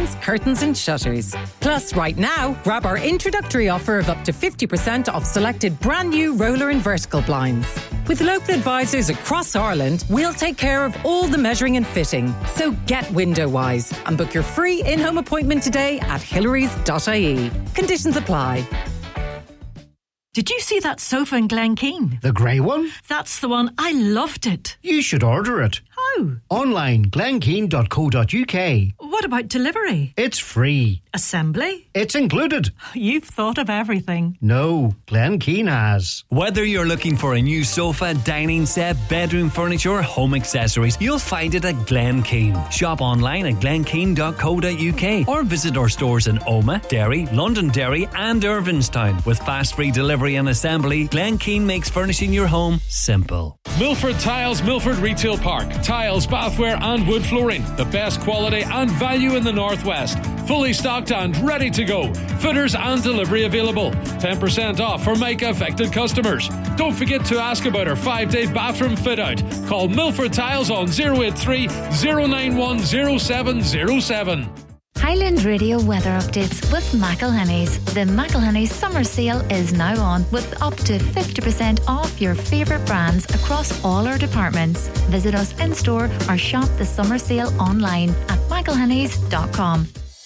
blinds, curtains and shutters. Plus, right now, grab our introductory offer of up to 50% off selected brand new roller and vertical blinds. With local advisors across Ireland, we'll take care of all the measuring and fitting. So get window wise and book your free in-home appointment today at hillarys.ie. Conditions apply. Did you see that sofa in Glenkeen? The grey one? That's the one. I loved it. You should order it. How? Online, glenkeen.co.uk. What about delivery? It's free. Assembly? It's included. You've thought of everything. No, Glenkeen has. Whether you're looking for a new sofa, dining set, bedroom furniture or home accessories, you'll find it at Glenkeen. Shop online at glenkeen.co.uk or visit our stores in Omagh, Derry, Londonderry and Irvinstown. With fast free delivery and assembly, Glenkeen makes furnishing your home simple. Milford Tiles, Milford Retail Park. Tiles, bathware and wood flooring. The best quality and value in the Northwest. Fully stocked and ready to go. Fitters and delivery available. 10% off for Mica affected customers. Don't forget to ask about our 5-day bathroom fit out. Call Milford Tiles on 083 091 0707. Highland Radio weather updates with McElhenny's. The McElhenny's summer sale is now on with up to 50% off your favourite brands across all our departments. Visit us in store or shop the summer sale online at mchelhennys.com.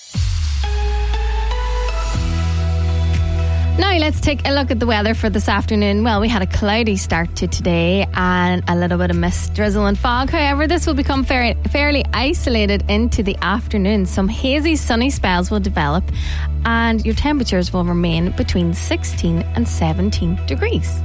Now let's take a look at the weather for this afternoon. Well, we had a cloudy start to today and a little bit of mist, drizzle and fog. However, this will become fairly isolated into the afternoon. Some hazy sunny spells will develop and your temperatures will remain between 16 and 17 degrees.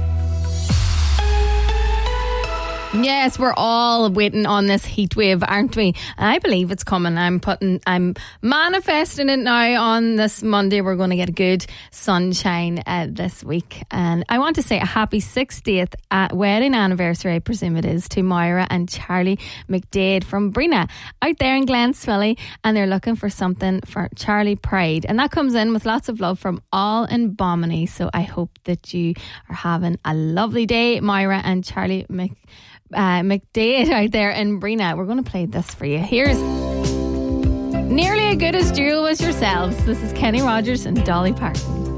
Yes, we're all waiting on this heat wave, aren't we? And I believe it's coming. I'm manifesting it now on this Monday. We're going to get good sunshine this week. And I want to say a happy 60th wedding anniversary, I presume it is, to Moira and Charlie McDade from Brina out there in Glenswilly. And they're looking for something for Charlie Pride. And that comes in with lots of love from all in Bomini. So I hope that you are having a lovely day, Moira and Charlie McDade out there in Brina. We're going to play this for you. Here's Nearly as Good as Duel as Yourselves. This is Kenny Rogers and Dolly Parton.